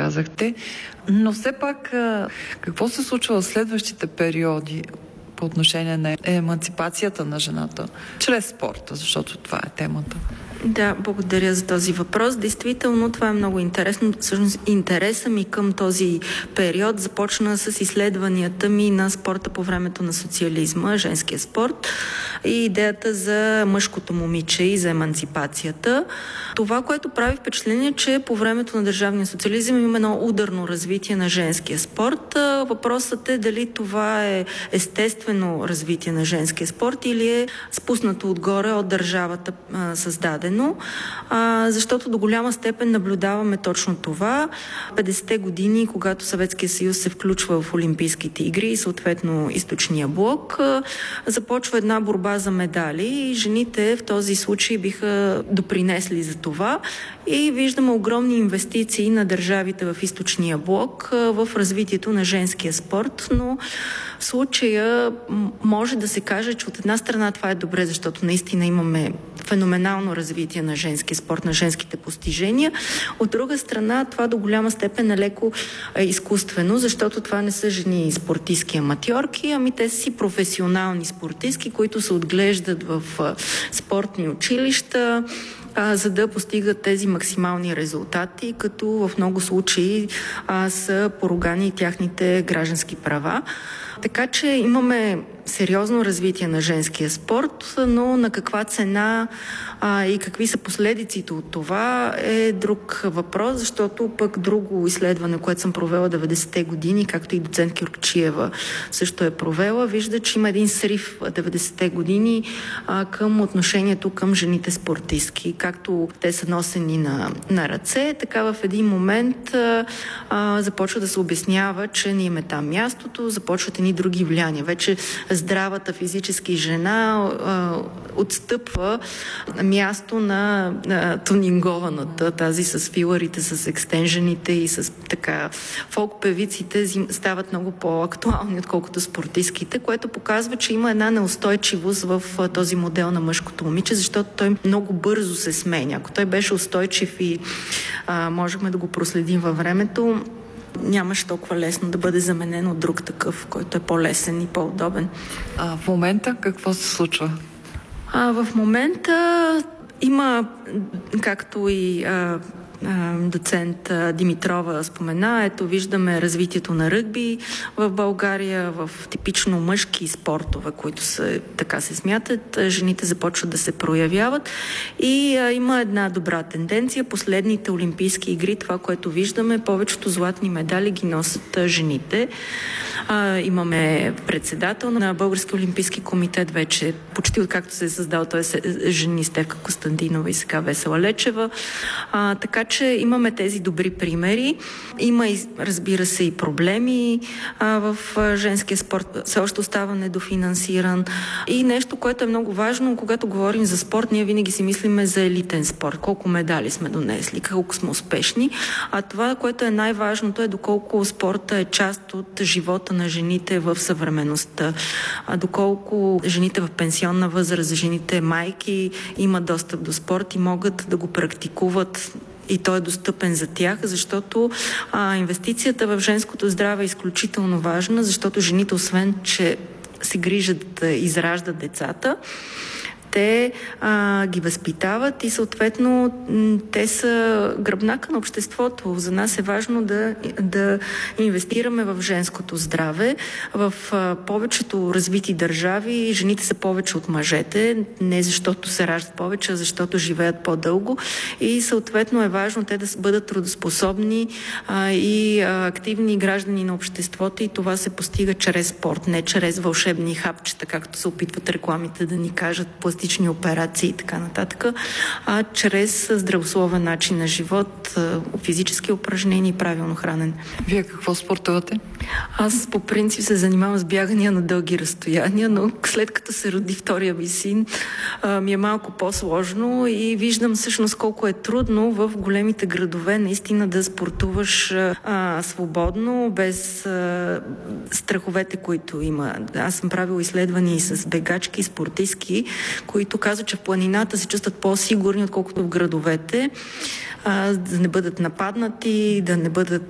казахте. Но все пак, какво се случва в следващите периоди по отношение на еманципацията на жената чрез спорта, защото това е темата? Да, благодаря за този въпрос. Действително, това е много интересно. Всъщност, интереса ми към този период започна с изследванията ми на спорта по времето на социализма, женския спорт и идеята за мъжкото момиче и за еманципацията. Това, което прави впечатление, че по времето на държавния социализъм има едно ударно развитие на женския спорт. Въпросът е дали това е естествено развитие на женския спорт или е спуснато отгоре от държавата създадено. Защото до голяма степен наблюдаваме точно това. 50-те години, когато Съветския съюз се включва в Олимпийските игри и съответно източния блок, започва една борба за медали и жените в този случай биха допринесли за това и виждаме огромни инвестиции на държавите в източния блок в развитието на женския спорт, но в случая може да се каже, че от една страна това е добре, защото наистина имаме феноменално развитие на женски спорт, на женските постижения. От друга страна, това до голяма степен е леко изкуствено, защото това не са жени спортистки аматьорки, ами те са си професионални спортистки, които се отглеждат в спортни училища, за да постигат тези максимални резултати, като в много случаи са поругани тяхните граждански права. Така че имаме сериозно развитие на женския спорт, но на каква цена и какви са последиците от това е друг въпрос, защото пък друго изследване, което съм провела 90-те години, както и доцент Кюркчиева също е провела, вижда, че има един срив 90-те години към отношението към жените спортистки. Както те са носени на ръце, така в един момент започва да се обяснява, че не им е там мястото, започват едни други влияния. Вече здравата физически жена отстъпва място на тунингованата, тази с филарите, с екстенжените и с така фолк-певиците стават много по-актуални, отколкото спортистките, което показва, че има една неустойчивост в този модел на мъжкото момиче, защото той много бързо се сменя. Ако той беше устойчив и можехме да го проследим във времето, нямаше толкова лесно да бъде заменен от друг такъв, който е по-лесен и по-удобен. В момента какво се случва? В момента има, както и доцент Димитрова спомена, ето виждаме развитието на ръгби в България, в типично мъжки спортове, които така се смятат, жените започват да се проявяват и има една добра тенденция. Последните Олимпийски игри, това, което виждаме, повечето златни медали ги носят жените. Имаме председател на Български олимпийски комитет вече, почти откакто се е създал, той е жени Стефка Костадинова и сега Весела Лечева. Така че имаме тези добри примери. Има, разбира се, и проблеми в женския спорт. Все още остава недофинансиран. И нещо, което е много важно, когато говорим за спорт, ние винаги си мислиме за елитен спорт. Колко медали сме донесли, колко сме успешни. А това, което е най-важното, е доколко спорта е част от живота на жените в съвременността. Доколко жените в пенсионна възраст, жените майки имат достъп до спорт и могат да го практикуват и той е достъпен за тях, защото инвестицията в женското здраве е изключително важна, защото жените, освен че се грижат да израждат децата, те ги възпитават и съответно те са гръбнака на обществото. За нас е важно да инвестираме в женското здраве. В повечето развити държави жените са повече от мъжете, не защото се раждат повече, а защото живеят по-дълго и съответно е важно те да бъдат трудоспособни и активни граждани на обществото и това се постига чрез спорт, не чрез вълшебни хапчета, както се опитват рекламите да ни кажат, пластични операции и така нататък, а чрез здравословен начин на живот, физически упражнения и правилно хранене. Вие какво спортувате? Аз по принцип се занимавам с бягания на дълги разстояния, но след като се роди втория ми син, ми е малко по-сложно и виждам всъщност колко е трудно в големите градове наистина да спортуваш свободно, без страховете, които има. Аз съм правила изследвания и с бегачки, и спортистки, които казват, че в планината се чувстват по-сигурни, отколкото в градовете, да не бъдат нападнати, да не бъдат